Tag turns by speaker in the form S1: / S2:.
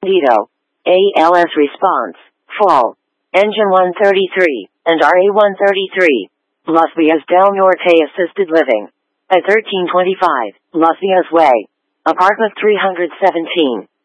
S1: Zito. ALS response. Fall. Engine 133, and RA 133. Las Villas del Norte Assisted Living. At 1325, Las Villas Way. Apartment 317.